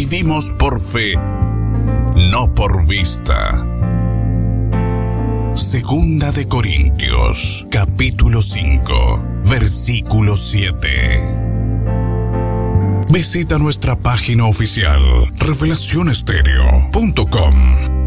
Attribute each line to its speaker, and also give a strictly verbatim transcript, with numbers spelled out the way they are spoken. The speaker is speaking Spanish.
Speaker 1: vivimos por fe, no por vista. Segunda de Corintios, capítulo cinco, versículo siete. Visita nuestra página oficial revelación estéreo punto com.